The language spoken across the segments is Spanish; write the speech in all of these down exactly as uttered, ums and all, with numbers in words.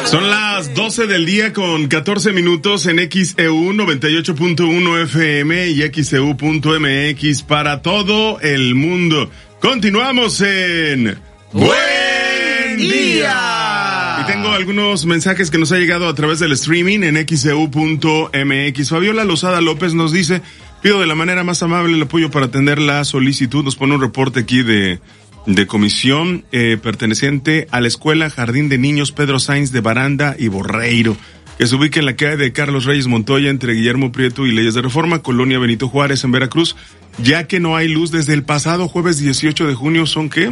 Son las doce del día con catorce minutos en X E U noventa y ocho punto uno F M y X E U punto M X para todo el mundo. Continuamos en Buen Día. Y tengo algunos mensajes que nos ha llegado a través del streaming en X E U punto M X. Fabiola Lozada López nos dice: pido de la manera más amable el apoyo para atender la solicitud. Nos pone un reporte aquí de... de comisión eh, perteneciente a la Escuela Jardín de Niños Pedro Sainz de Baranda y Borreiro, que se ubica en la calle de Carlos Reyes Montoya entre Guillermo Prieto y Leyes de Reforma, Colonia Benito Juárez, en Veracruz, ya que no hay luz desde el pasado jueves dieciocho de junio. ¿Son qué?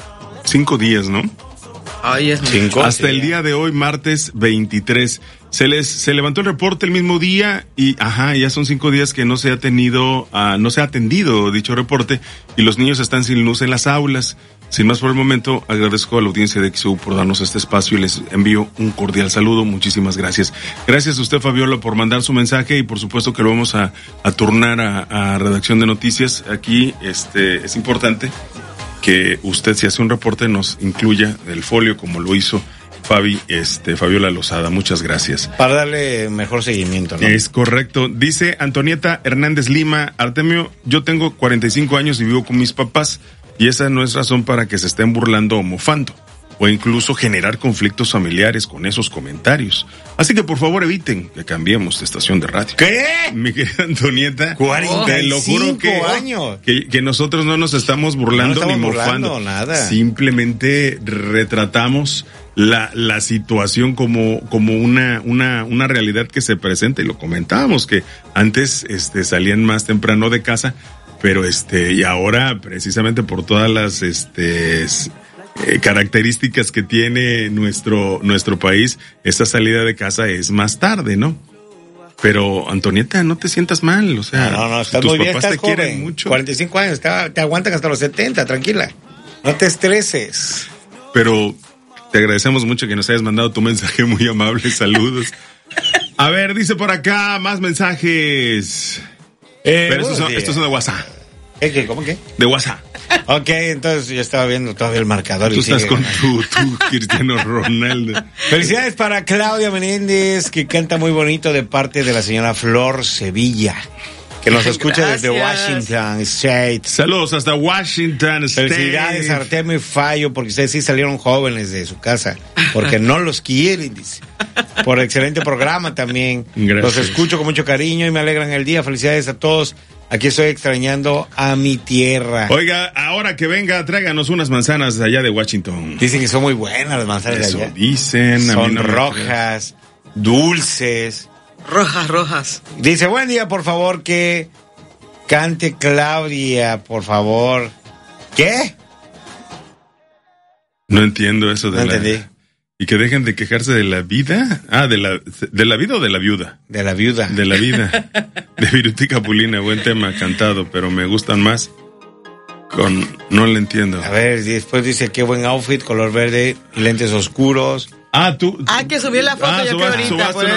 Cinco días, ¿no? Ay, es Cinco. Hasta el día de hoy, martes veintitrés. Se les, se levantó el reporte el mismo día y, ajá, ya son cinco días que no se ha tenido, uh, no se ha atendido dicho reporte y los niños están sin luz en las aulas. Sin más por el momento, agradezco a la audiencia de X E U por darnos este espacio y les envío un cordial saludo. Muchísimas gracias. Gracias a usted, Fabiola, por mandar su mensaje y por supuesto que lo vamos a, a turnar a, a redacción de noticias. Aquí, este, es importante que usted, si hace un reporte, nos incluya el folio como lo hizo Fabi, este, Fabiola Lozada. Muchas gracias. Para darle mejor seguimiento, ¿no? Es correcto. Dice Antonieta Hernández Lima: Artemio, yo tengo cuarenta y cinco años y vivo con mis papás y esa no es razón para que se estén burlando o mofando o incluso generar conflictos familiares con esos comentarios. Así que por favor eviten que cambiemos de estación de radio. ¿Qué? Mi querida Antonieta, cuarenta y cinco te lo juro que, años. Que, que nosotros no nos estamos burlando no estamos ni burlando, mofando. Nada. Simplemente retratamos la la situación como como una una una realidad que se presenta y lo comentábamos que antes este salían más temprano de casa, pero este y ahora precisamente por todas las este Eh, características que tiene nuestro nuestro país, esta salida de casa es más tarde, ¿no? Pero Antonieta, no te sientas mal, o sea, no, no, no, estás tus muy bien, papás estás te quieren joven, mucho. cuarenta y cinco años, te, te aguantan hasta los setenta, tranquila, no te estreses. Pero te agradecemos mucho que nos hayas mandado tu mensaje muy amable, saludos. A ver, dice por acá, más mensajes. Eh, Pero estos son, estos son de WhatsApp. ¿Qué, qué, cómo qué? De WhatsApp. Ok, entonces yo estaba viendo todavía el marcador. Tú y estás sigue con ganando. tu, tu Cristiano Ronaldo. Felicidades para Claudia Menéndez, que canta muy bonito de parte de la señora Flor Sevilla, que nos escucha Gracias. desde Washington State. Saludos hasta Washington State. Felicidades a Artemio y Fallo, porque ustedes sí salieron jóvenes de su casa, porque no los quieren, dice. Por excelente programa también. Gracias. Los escucho con mucho cariño y me alegran el día. Felicidades a todos. Aquí estoy extrañando a mi tierra. Oiga, ahora que venga, tráiganos unas manzanas de allá de Washington. Dicen que son muy buenas las manzanas Eso de allá. dicen. a mí Son no me rojas, dulces. Rojas, rojas. Dice, buen día, por favor, que cante Claudia, por favor. ¿Qué? No entiendo eso de No la... entendí. Y que dejen de quejarse de la vida. Ah, de la, de la vida o de la viuda. De la viuda. De la vida. De Viruti Capulina, buen tema cantado, pero me gustan más con... No le entiendo. A ver, después dice, qué buen outfit, color verde y lentes oscuros. Ah, tú... Ah, que subí la foto Ah, yo que suba- ahorita. subaste por una